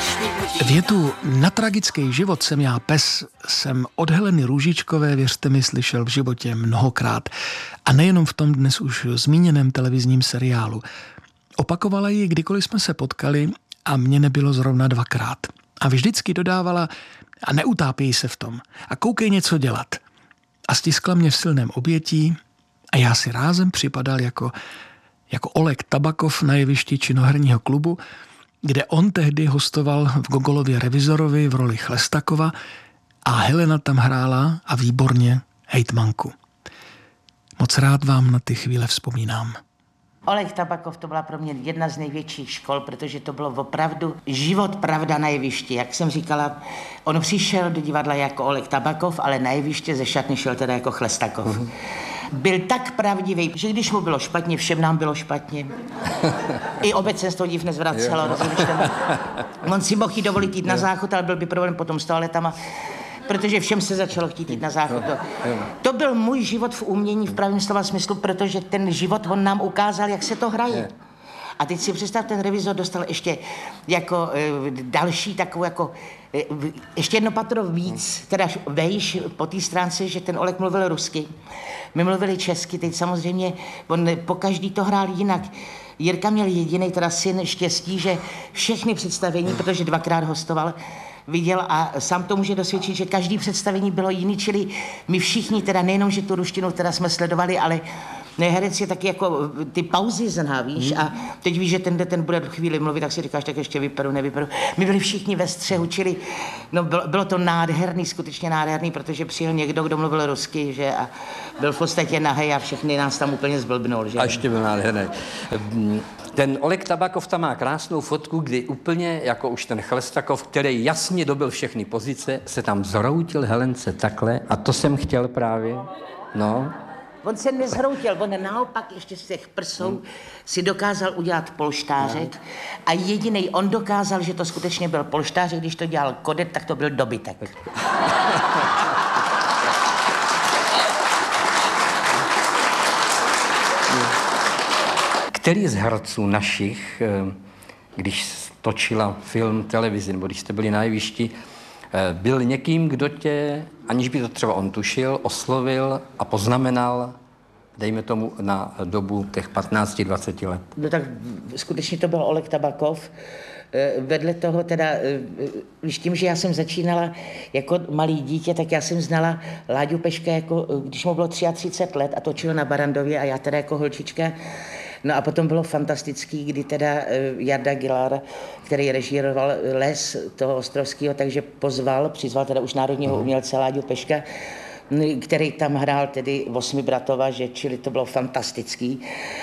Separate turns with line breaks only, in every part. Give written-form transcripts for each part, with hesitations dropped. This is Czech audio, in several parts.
Větu "na tragický život jsem já pes" jsem od Heleny Růžičkové, věřte mi, slyšel v životě mnohokrát. A nejenom v tom dnes už zmíněném televizním seriálu. Opakovala ji, kdykoliv jsme se potkali, a mně nebylo zrovna dvakrát. A vždycky dodávala: a neutápěj se v tom a koukej něco dělat. A stiskla mě v silném obětí a já si rázem připadal jako Oleg Tabakov na jevišti činoherního klubu, kde on tehdy hostoval v Gogolově Revizorovi v roli Chlestakova a Helena tam hrála, a výborně, hejtmanku. Moc rád vám na ty chvíle vzpomínám.
Oleg Tabakov, to byla pro mě jedna z největších škol, protože to bylo opravdu život pravda na jevišti. Jak jsem říkala, on přišel do divadla jako Oleg Tabakov, ale na jeviště ze šatny šel teda jako Chlestakov. Byl tak pravdivý, že když mu bylo špatně, všem nám bylo špatně. I obecenstvo div nezvracelo, rozumíš? On si mohl dovolit jít na záchod, ale byl by problém potom s toaletama, protože všem se začalo chtít jít na záchod. To byl můj život v umění v pravém slova smyslu, protože ten život on nám ukázal, jak se to hraje. A teď si představ, ten Revizor dostal ještě jako další takovou jako ještě jedno patro víc, teda vejš po té stránce, že ten Oleg mluvil rusky. My mluvili česky, teď samozřejmě on po každý to hrál jinak. Jirka měl jediný teda syn štěstí, že všechny představení, protože dvakrát hostoval, viděl a sám to může dosvědčit, že každý představení bylo jiný, čili my všichni teda nejenom, že tu ruštinu teda jsme sledovali, ale herec je taky jako ty pauzy zná, víš, a teď víš, že ten bude chvíli mluvit, tak si říkáš, tak ještě nevyperu. My byli všichni ve střehu, čili no bylo to nádherný, skutečně nádherný, protože přijel někdo, kdo mluvil rusky, že, a byl v podstatě nahej a všechny nás tam úplně zblbnul, že.
A ještě byl nádherný. Ten Oleg Tabakov tam má krásnou fotku, kdy úplně jako už ten Chlestakov, který jasně dobil všechny pozice, se tam zhroutil Helence takhle, a to jsem chtěl právě, no.
On se nezhroutil, on naopak ještě z těch prsou si dokázal udělat polštářek a jedinej on dokázal, že to skutečně byl polštářek, když to dělal Kodet, tak to byl dobytek.
Který z herců našich, když točila film, televizi, nebo když jste byli na jevišti, byl někým, kdo tě, aniž by to třeba on tušil, oslovil a poznamenal, dejme tomu, na dobu těch 15-20 let?
No tak skutečně to byl Oleg Tabakov. Vedle toho teda, když tím, že já jsem začínala jako malý dítě, tak já jsem znala Láďu Peška, jako, když mu bylo 33 let a točil na Barandově a já teda jako holčička. No a potom bylo fantastický, kdy teda Jarda Gilár, který režíroval Les toho Ostrovského, takže přizval teda už národního umělce Láďu Peška, který tam hrál tedy Osmibratova, že čili to bylo fantastický.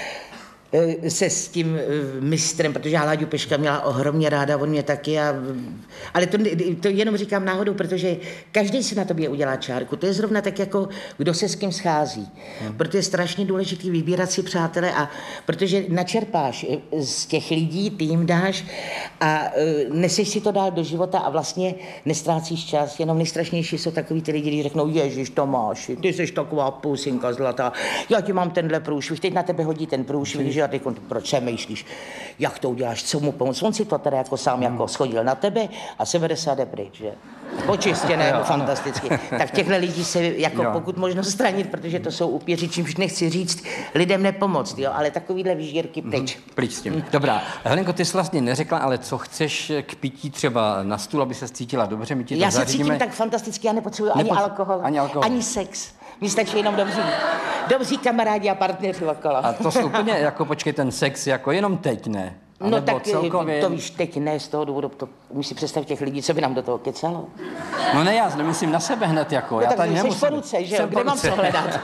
Se s tím mistrem, protože já Láďu Peška měla ohromně ráda, on mě taky, ale to jenom říkám náhodou, protože každý si na tobě udělá čárku. To je zrovna tak, jako kdo se s kým schází. Proto je strašně důležitý vybírat si přátele, a protože načerpáš z těch lidí, ty jim dáš a neseš si to dál do života a vlastně nestrácíš čas. Jenom nejstrašnější jsou takový ty lidi, kteří řeknou: Ježiš Tomáši, ty jsi taková pusinka zlatá, já ti mám tenhle průšvih, teď na tebe hodí ten průšvih, a teď proč přemýšlíš, jak to uděláš, co mu pomoct. On si to teda jako sám jako schodil na tebe a sebere se jde pryč, že? Očištěné, fantasticky. Tak těchto lidí se jako pokud možno stranit, protože to jsou upěři, čímž nechci říct lidem nepomoct, jo, ale takovýhle vyžírky pryč.
Pryč s tím. Dobrá. Helenko, ty jsi vlastně neřekla, ale co chceš k pití třeba na stůl, aby se cítila dobře, my ti to zařídíme. Já se cítím tak fantasticky, já nepotřebuji ani alkohol, ani sex. Mně stačí jenom dobří kamarádi a partneři okolo. A to jsou úplně, jako počkej, ten sex, jako jenom teď, ne? A
no tak celkově... to víš, teď ne, z toho důvodu, to umíš si představit těch lidí, co by nám do toho kecalo.
No ne, já nemyslím na sebe hned, jako.
No
já
tak
tady
jsi po ruce, že jo, kde mám co hledat?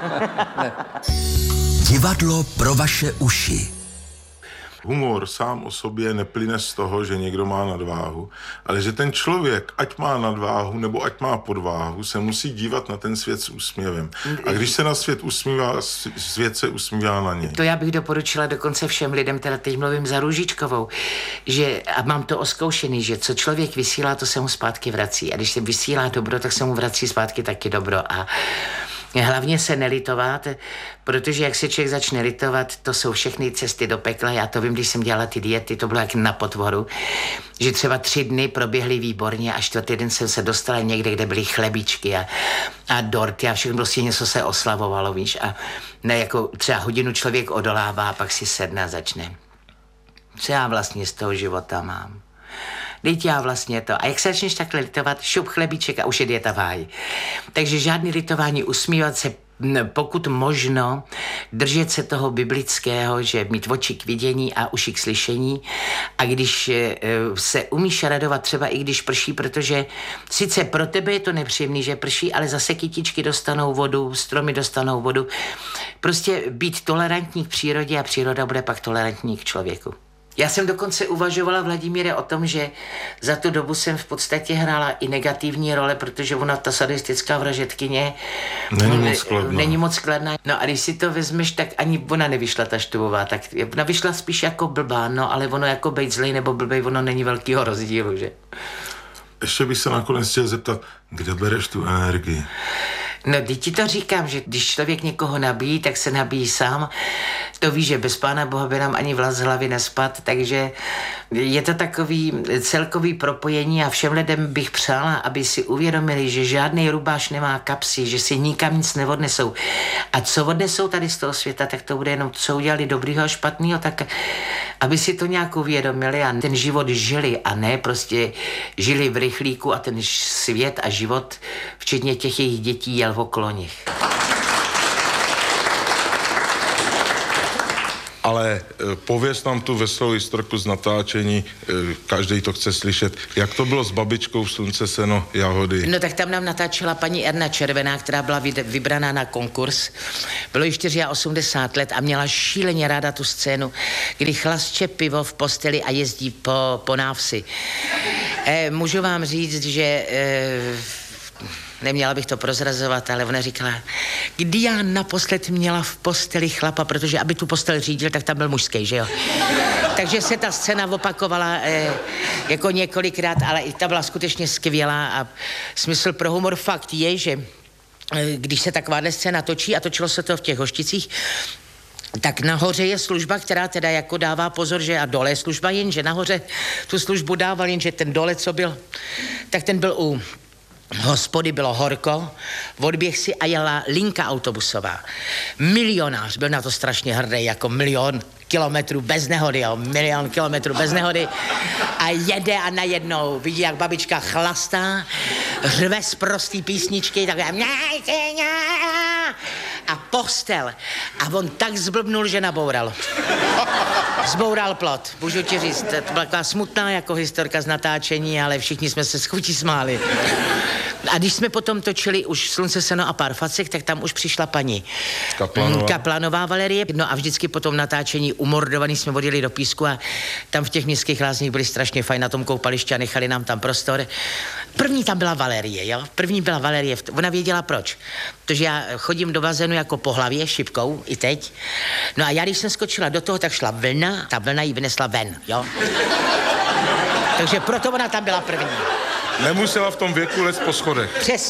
Divadlo pro vaše uši.
Humor sám o sobě neplyne z toho, že někdo má nadváhu, ale že ten člověk, ať má nadváhu nebo ať má podváhu, se musí dívat na ten svět s úsměvem. A když se na svět usmívá, svět se usmívá na něj.
To já bych doporučila dokonce všem lidem, teda teď mluvím za Růžičkovou, že, a mám to oskoušený, že co člověk vysílá, to se mu zpátky vrací. A když se vysílá dobro, tak se mu vrací zpátky taky dobro. A Hlavně se nelitovat, protože jak se člověk začne litovat, to jsou všechny cesty do pekla. Já to vím, když jsem dělala ty diety, to bylo jak na potvoru, že třeba 3 dny proběhly výborně a 4. den jsem se dostala někde, kde byly chlebíčky a dorty a všechno prostě něco se oslavovalo, víš, a ne jako třeba hodinu člověk odolává a pak si sedne a začne. Co já vlastně z toho života mám? Teď já vlastně to. A jak se začneš takhle litovat, šup chlebíček a už je dieta v háji. Takže žádný litování, usmívat se, pokud možno, držet se toho biblického, že mít oči k vidění a uši k slyšení. A když se umíš radovat třeba i když prší, protože sice pro tebe je to nepříjemný, že prší, ale zase kytičky dostanou vodu, stromy dostanou vodu. Prostě být tolerantní k přírodě a příroda bude pak tolerantní k člověku. Já jsem dokonce uvažovala, Vladimíre, o tom, že za tu dobu jsem v podstatě hrála i negativní role, protože ona, ta sadistická vražedkyně, není moc kladná. No a když si to vezmeš, tak ani ona nevyšla ta Štubová, tak ona vyšla spíš jako blbá, no ale ono jako bejt zlej nebo blbej, ono není velkýho rozdílu, že?
Ještě bych se nakonec chtěl zeptat, kde bereš tu energii?
No, teď ti to říkám, že když člověk někoho nabíjí, tak se nabíjí sám. To ví, že bez Pána Boha by nám ani vlas z hlavy nespad, takže je to takový celkový propojení a všem lidem bych přála, aby si uvědomili, že žádný rubáš nemá kapsy, že si nikam nic neodnesou. A co odnesou tady z toho světa, tak to bude jenom, co udělali dobrýho a špatného, tak aby si to nějak uvědomili a ten život žili a ne prostě žili v rychlíku a ten svět a život, včetně těch jejich dětí, jel okolo nich.
Ale pověz nám tu veselou historku z natáčení, každý to chce slyšet. Jak to bylo s babičkou v Slunce, seno, jahody?
No tak tam nám natáčela paní Erna Červená, která byla vybraná na konkurs. Bylo jí 84 let a měla šíleně ráda tu scénu, kdy chlastče pivo v posteli a jezdí po návsi. Můžu vám říct, že... Neměla bych to prozrazovat, ale ona říkala, kdy já naposled měla v posteli chlapa, protože aby tu postel řídil, tak tam byl mužský, že jo? Takže se ta scéna opakovala jako několikrát, ale i ta byla skutečně skvělá a smysl pro humor fakt je, že když se takováhle scéna točí a točilo se to v těch Hošticích, tak nahoře je služba, která teda jako dává pozor, že a dole je služba, jenže nahoře tu službu dával, jenže ten dole, co byl, tak ten byl u hospody, bylo horko, odběh si a jela linka autobusová. Milionář, byl na to strašně hrdý, jako 1 000 000 kilometrů bez nehody, jo, 1 000 000 kilometrů bez nehody a jede a najednou vidí, jak babička chlastá, řve z prostý písničky, tak a postel. A on tak zblbnul, že naboural. Zboural plot, můžu ti říct. To byla taková smutná jako historka z natáčení, ale všichni jsme se s chutí smáli. A když jsme potom točili už Slunce, seno a pár facek, tak tam už přišla paní Kaplanová Valerie. No a vždycky po tom natáčení umordovaný jsme odjeli do Písku a tam v těch městských lázních byli strašně fajn na tom koupališti a nechali nám tam prostor. První tam byla Valerie, jo? První byla Valerie. Ona věděla proč. Protože já chodím do bazénu jako po hlavě, šipkou, i teď. No a já, když jsem skočila do toho, tak šla vlna, ta vlna jí vynesla ven, jo? Takže proto ona tam byla první.
Nemusela v tom věku lézt po schodech.
Přesně.